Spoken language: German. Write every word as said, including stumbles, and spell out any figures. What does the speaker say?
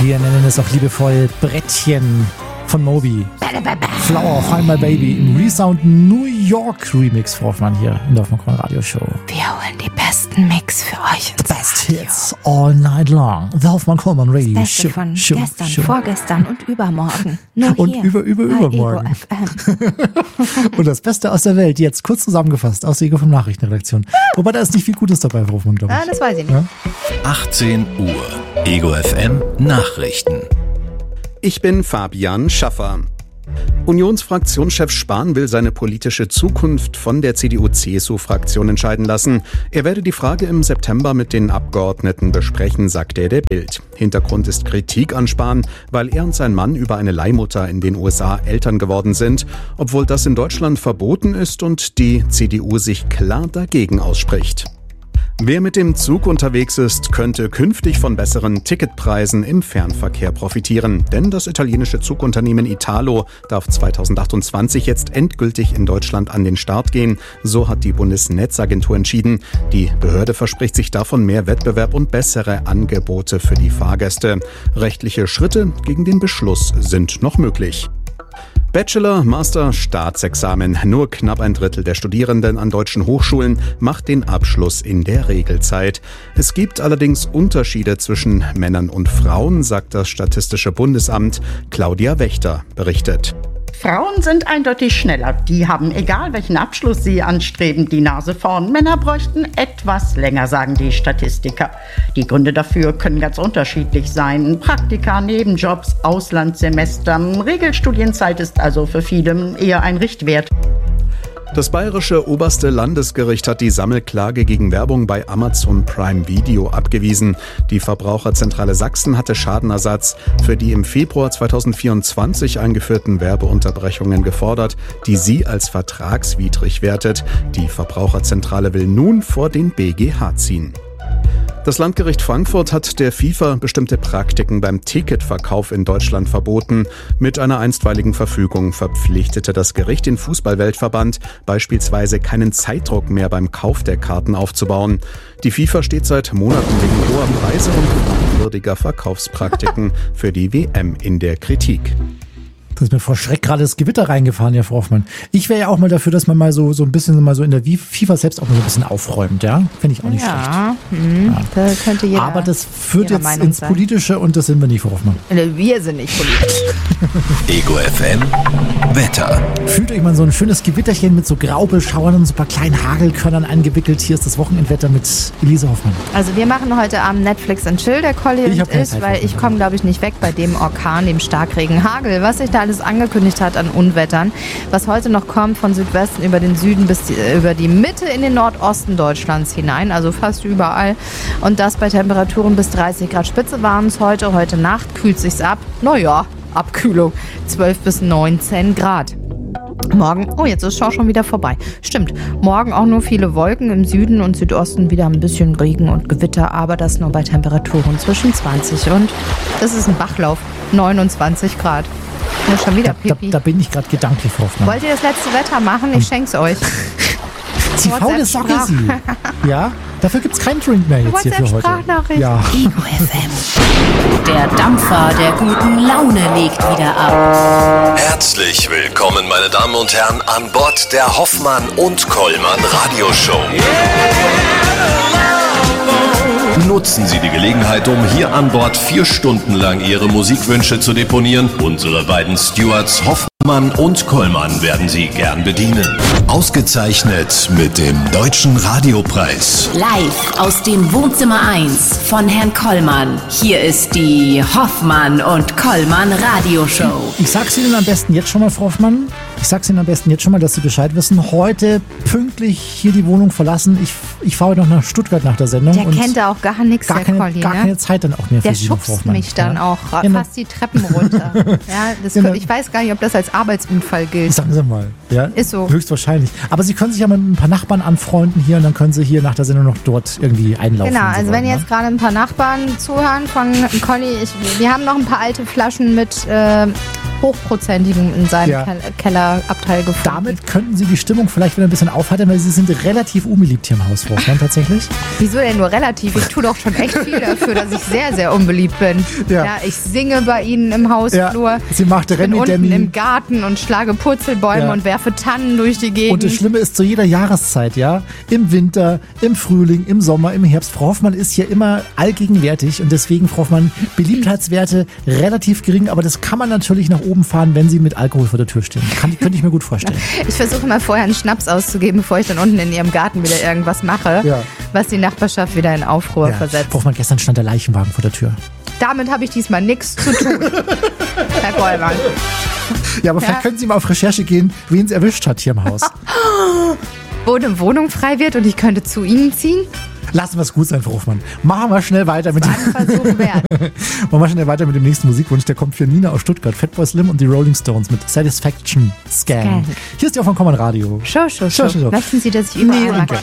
Wir nennen es auch liebevoll Brettchen von Moby. Flower, Find My Baby im Resound New York Remix, Frau Hoffmann, hier in der Hoffmann Radio Show. Wir holen die besten Mix für euch ins The best Radio. hits all night long. The Hoffmann Kollmann Radio Das Beste Show. von Show, gestern, Show. vorgestern und übermorgen. Nur Und hier über, über, bei übermorgen. Ego F M. Und das Beste aus der Welt, jetzt kurz zusammengefasst aus der Ego vom Nachrichtenredaktion. Wobei da ist nicht viel Gutes dabei, Frau Hoffmann, glaube ich. Ah, das weiß ich nicht. Ja? achtzehn Uhr. Ego F M Nachrichten. Ich bin Fabian Schaffer. Unionsfraktionschef Spahn will seine politische Zukunft von der C D U-C S U-Fraktion entscheiden lassen. Er werde die Frage im September mit den Abgeordneten besprechen, sagte er der Bild. Hintergrund ist Kritik an Spahn, weil er und sein Mann über eine Leihmutter in den U S A Eltern geworden sind, obwohl das in Deutschland verboten ist und die C D U sich klar dagegen ausspricht. Wer mit dem Zug unterwegs ist, könnte künftig von besseren Ticketpreisen im Fernverkehr profitieren. Denn das italienische Zugunternehmen Italo darf zweitausendachtundzwanzig jetzt endgültig in Deutschland an den Start gehen. So hat die Bundesnetzagentur entschieden. Die Behörde verspricht sich davon mehr Wettbewerb und bessere Angebote für die Fahrgäste. Rechtliche Schritte gegen den Beschluss sind noch möglich. Bachelor, Master, Staatsexamen. Nur knapp ein Drittel der Studierenden an deutschen Hochschulen macht den Abschluss in der Regelzeit. Es gibt allerdings Unterschiede zwischen Männern und Frauen, sagt das Statistische Bundesamt. Claudia Wächter berichtet. Frauen sind eindeutig schneller. Die haben, egal welchen Abschluss sie anstreben, die Nase vorn. Männer bräuchten etwas länger, sagen die Statistiker. Die Gründe dafür können ganz unterschiedlich sein. Praktika, Nebenjobs, Auslandssemester. Regelstudienzeit ist also für viele eher ein Richtwert. Das bayerische oberste Landesgericht hat die Sammelklage gegen Werbung bei Amazon Prime Video abgewiesen. Die Verbraucherzentrale Sachsen hatte Schadenersatz für die im Februar zweitausendvierundzwanzig eingeführten Werbeunterbrechungen gefordert, die sie als vertragswidrig wertet. Die Verbraucherzentrale will nun vor den B G H ziehen. Das Landgericht Frankfurt hat der FIFA bestimmte Praktiken beim Ticketverkauf in Deutschland verboten. Mit einer einstweiligen Verfügung verpflichtete das Gericht den Fußballweltverband, beispielsweise keinen Zeitdruck mehr beim Kauf der Karten aufzubauen. Die FIFA steht seit Monaten wegen hoher Preise und fragwürdiger Verkaufspraktiken für die W M in der Kritik. Da ist mir vor Schreck gerade das Gewitter reingefahren, Herr Frau Hoffmann. Ich wäre ja auch mal dafür, dass man mal so, so ein bisschen mal so in der FIFA selbst auch mal so ein bisschen aufräumt, ja? Finde ich auch nicht Ja, schlecht. mh, Ja. da könnte jeder Aber das führt ihrer jetzt Meinung ins sein. Politische und das sind wir nicht, Frau Hoffmann. Wir sind nicht politisch. Ego F M Wetter. Fühlt euch mal so ein schönes Gewitterchen mit so Graupelschauern und so ein paar kleinen Hagelkörnern eingewickelt. Hier ist das Wochenendwetter mit Elise Hoffmann. Also wir machen heute Abend Netflix and Chill, der Colli Ich hab und keine ich, Zeit weil dafür. ich komme, glaube ich, nicht weg bei dem Orkan, dem Starkregen, Hagel, was sich da alles angekündigt hat an Unwettern, was heute noch kommt von Südwesten über den Süden bis die, über die Mitte in den Nordosten Deutschlands hinein, also fast überall. Und das bei Temperaturen bis dreißig Grad Spitze waren es heute. Heute Nacht kühlt sich's ab. Naja, Abkühlung zwölf bis neunzehn Grad. Morgen, oh jetzt ist es schon wieder vorbei. Stimmt, morgen auch nur viele Wolken im Süden und Südosten, wieder ein bisschen Regen und Gewitter, aber das nur bei Temperaturen zwischen zwanzig und, das ist ein Bachlauf, neunundzwanzig Grad. Ja, schon wieder Da, Pipi. da bin ich gerade gedanklich, Frau Hoffmann. Wollt ihr das letzte Wetter machen? Ich schenk's euch. Die faule Socke WhatsApp-Sprach- sie. Ja, dafür gibt's keinen Drink mehr jetzt hier für heute. WhatsApp-Sprachnachricht. Ja. Ego F M. Der Dampfer der guten Laune legt wieder ab. Herzlich willkommen, meine Damen und Herren, an Bord der Hoffmann und Kollmann Radioshow. Nutzen Sie die Gelegenheit, um hier an Bord vier Stunden lang Ihre Musikwünsche zu deponieren. Unsere beiden Stewards Hoffmann und Kollmann werden Sie gern bedienen. Ausgezeichnet mit dem Deutschen Radiopreis. Live aus dem Wohnzimmer eins von Herrn Kollmann. Hier ist die Hoffmann und Kollmann Radioshow. Ich sag's Ihnen am besten jetzt schon mal, Frau Hoffmann. Ich sag's Ihnen am besten jetzt schon mal, dass Sie Bescheid wissen. Heute pünktlich hier die Wohnung verlassen. Ich, ich fahre heute noch nach Stuttgart nach der Sendung. Der und kennt da auch gar nichts, gar der keine, Colli, gar ne? keine Zeit dann auch mehr für Der Sie, Frau schubst Hoffmann. mich dann Ja. auch Genau. fast die Treppen runter. Ja, das, Genau. Ich weiß gar nicht, ob das als Arbeitsunfall gilt. Sagen Sie mal. Ja? Ist so. Höchstwahrscheinlich. Aber Sie können sich ja mit ein paar Nachbarn anfreunden hier und dann können Sie hier nach der Sendung noch dort irgendwie einlaufen. Genau, und so also wenn weiter, jetzt gerade ein paar Nachbarn zuhören von Colli, ich, wir haben noch ein paar alte Flaschen mit äh, Hochprozentigen in seinem Ja. Kel- Kellerabteil gefunden. Damit könnten Sie die Stimmung vielleicht wieder ein bisschen aufheitern, weil Sie sind relativ unbeliebt hier im Haus, Frau Hoffmann, tatsächlich. Wieso denn nur relativ? Ich tue doch schon echt viel dafür, dass ich sehr, sehr unbeliebt bin. Ja. Ja, ich singe bei Ihnen im Hausflur. Ja, sie macht Ich bin Remi unten Demi. im Garten und schlage Purzelbäume Ja. und werfe Tannen durch die Gegend. Und das Schlimme ist zu jeder Jahreszeit, ja. Im Winter, im Frühling, im Sommer, im Herbst. Frau Hoffmann ist hier immer allgegenwärtig und deswegen, Frau Hoffmann, Beliebtheitswerte relativ gering, aber das kann man natürlich nach oben fahren, wenn Sie mit Alkohol vor der Tür stehen. Kann, könnte ich mir gut vorstellen. Ich versuche mal vorher einen Schnaps auszugeben, bevor ich dann unten in ihrem Garten wieder irgendwas mache, Ja. was die Nachbarschaft wieder in Aufruhr Ja. versetzt. Frau Hoffmann, gestern stand der Leichenwagen vor der Tür. Damit habe ich diesmal nichts zu tun, Herr Gollmann. Ja, aber vielleicht Ja. können Sie mal auf Recherche gehen, wen es erwischt hat hier im Haus. Wo eine Wohnung frei wird und ich könnte zu Ihnen ziehen? Lassen wir es gut sein, Frau Hoffmann. Machen wir schnell weiter mit dem, Ein Versuch wert. machen wir schnell weiter mit dem nächsten Musikwunsch. Der kommt für Nina aus Stuttgart. Fatboy Slim und die Rolling Stones mit Satisfaction Scan. Scan. Hier ist die Hoffmann Kommern Radio. Show, show, Show, show. show, show. Möchten Sie, dass ich überall Nee, mal danke.